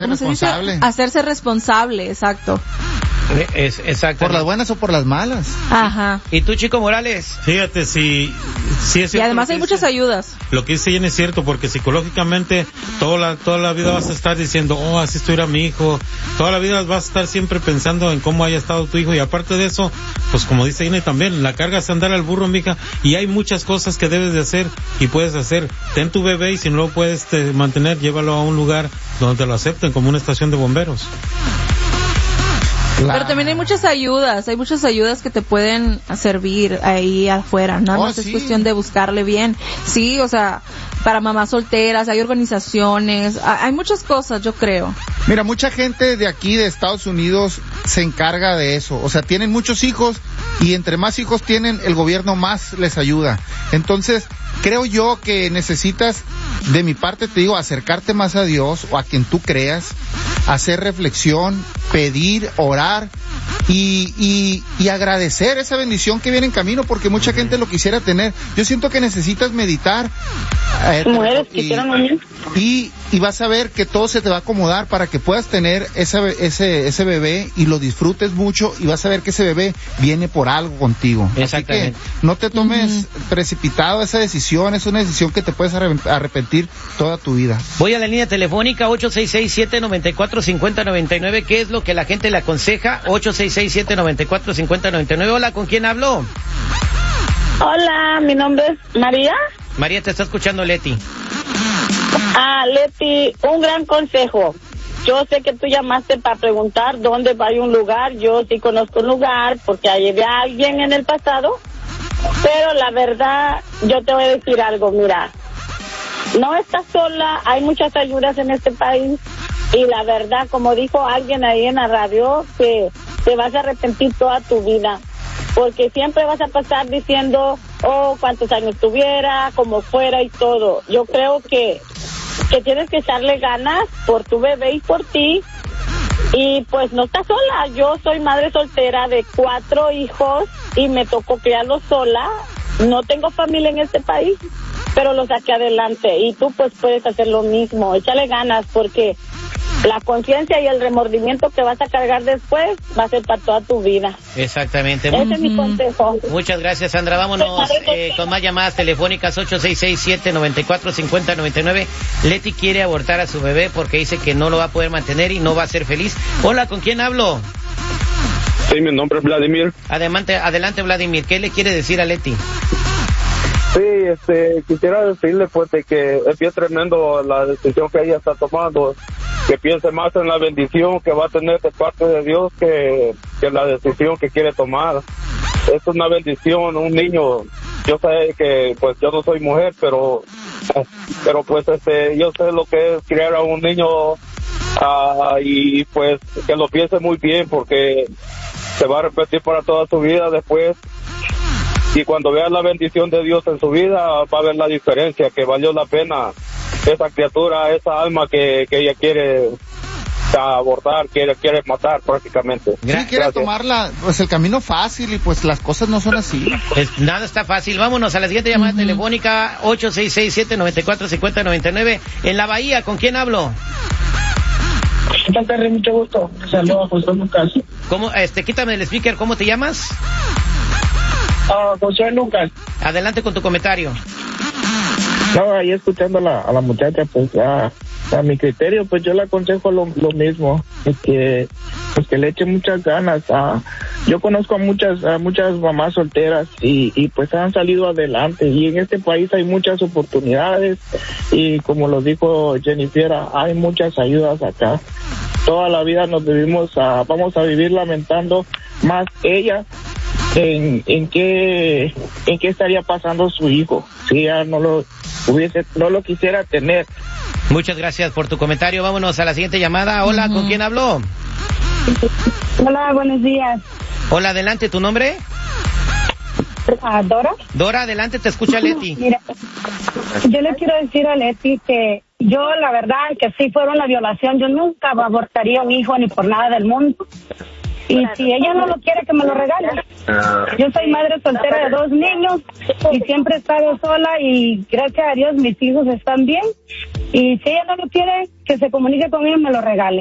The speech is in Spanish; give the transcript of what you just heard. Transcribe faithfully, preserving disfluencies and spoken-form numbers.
¿cómo se dice? Hacerse responsable, exacto. Es, exacto. Por las buenas o por las malas. Ajá. ¿Y tú, Chico Morales? Fíjate, si, si es cierto. Y además hay muchas ayudas. Lo que dice Jenny es cierto, porque psicológicamente toda la, toda la vida vas a estar diciendo, oh, así estuviera mi hijo. Toda la vida vas a estar siempre pensando en cómo haya estado tu hijo. Y aparte de eso, pues como dice Jenny también, la carga es andar al burro, mija. Y hay muchas cosas que debes de hacer y puedes hacer. Ten tu bebé y si no lo puedes te, mantener, llévalo a un lugar donde lo acepten, como una estación de bomberos. Pero también hay muchas ayudas, hay muchas ayudas que te pueden servir ahí afuera, nada más oh, es sí. cuestión de buscarle bien. Sí, o sea, para mamás solteras, hay organizaciones, hay muchas cosas, yo creo. Mira, mucha gente de aquí, de Estados Unidos, se encarga de eso. O sea, tienen muchos hijos y entre más hijos tienen, el gobierno más les ayuda. Entonces, creo yo que necesitas, de mi parte te digo, acercarte más a Dios o a quien tú creas, hacer reflexión, pedir, orar y, y, y agradecer esa bendición que viene en camino, porque mucha gente lo quisiera tener. Yo siento que necesitas meditar. Eh, Mujeres y, quisieran unir. Y, y vas a ver que todo se te va a acomodar para que puedas tener ese, ese, ese bebé y lo disfrutes mucho y vas a ver que ese bebé viene por algo contigo. Exactamente. Así que no te tomes uh-huh. precipitado esa decisión, es una decisión que te puedes arrepentir toda tu vida. Voy a la línea telefónica ocho seis seis, siete nueve cuatro, cinco cero nueve nueve. ¿Qué es lo que la gente le aconseja? ocho seis seis, siete nueve cuatro, cinco cero nueve nueve. Hola, ¿con quién hablo? Hola, mi nombre es María. María, te está escuchando Leti. Ah, Leti, un gran consejo. Yo sé que tú llamaste para preguntar dónde hay un lugar. Yo sí conozco un lugar porque llevé a alguien en el pasado. Pero la verdad, yo te voy a decir algo, mira. No estás sola, hay muchas ayudas en este país. Y la verdad, como dijo alguien ahí en la radio, que te vas a arrepentir toda tu vida. Porque siempre vas a pasar diciendo, oh, cuántos años tuviera, como fuera y todo. Yo creo que, que tienes que echarle ganas por tu bebé y por ti. Y pues no estás sola. Yo soy madre soltera de cuatro hijos y me tocó criarlos sola. No tengo familia en este país, pero lo saqué adelante. Y tú pues puedes hacer lo mismo. Échale ganas porque la conciencia y el remordimiento que vas a cargar después va a ser para toda tu vida. Exactamente. Ese uh-huh. es mi consejo. Muchas gracias, Sandra. Vámonos eh, con más llamadas telefónicas. Ocho seis seis, siete nueve cuatro, cinco cero nueve nueve. Leti quiere abortar a su bebé porque dice que no lo va a poder mantener y no va a ser feliz. Hola, ¿con quién hablo? Sí, mi nombre es Vladimir. Adelante, adelante Vladimir. ¿Qué le quiere decir a Leti? Sí, este, quisiera decirle pues de que es bien tremendo la decisión que ella está tomando, que piense más en la bendición que va a tener de parte de Dios que, que la decisión que quiere tomar. Es una bendición, un niño, yo sé que pues yo no soy mujer, pero pero pues este, yo sé lo que es criar a un niño uh, y pues que lo piense muy bien porque se va a repetir para toda su vida después. Y cuando vea la bendición de Dios en su vida, va a ver la diferencia, que valió la pena esa criatura, esa alma que, que ella quiere abortar, quiere, quiere matar prácticamente. Sí, quiere Gracias. tomarla, pues el camino fácil y pues las cosas no son así. Pues nada está fácil. Vámonos a la siguiente llamada uh-huh. telefónica, ocho seis seis, siete nueve cuatro, cinco cero nueve nueve. En la Bahía, ¿con quién hablo? ¿Qué tal, Terry? Mucho gusto. Saludos a José Lucas. ¿Cómo, este, quítame el speaker, ¿cómo te llamas? Ah, uh, José Lucas. Adelante con tu comentario. No, ahí escuchando a la, a la muchacha, pues a, a mi criterio, pues yo le aconsejo lo, lo mismo, es que, pues que le eche muchas ganas. A, yo conozco a muchas, a muchas mamás solteras y, y pues han salido adelante y en este país hay muchas oportunidades y como lo dijo Jennifer, hay muchas ayudas acá. Toda la vida nos vivimos, a, vamos a vivir lamentando más ella. En, en qué en qué estaría pasando su hijo si ya no lo hubiese no lo quisiera tener. Muchas gracias por tu comentario. Vámonos a la siguiente llamada. Hola, uh-huh. ¿con quién habló? Hola, buenos días. Hola, adelante, ¿tu nombre? Uh, Dora. Dora, adelante, te escucha Leti. Mira, yo le quiero decir a Leti que yo la verdad que si fuera una violación yo nunca abortaría a un hijo ni por nada del mundo. Y si ella no lo quiere, que me lo regale. Yo soy madre soltera de dos niños y siempre he estado sola y gracias a Dios mis hijos están bien. Y si ella no lo quiere, que se comunique conmigo y me lo regale.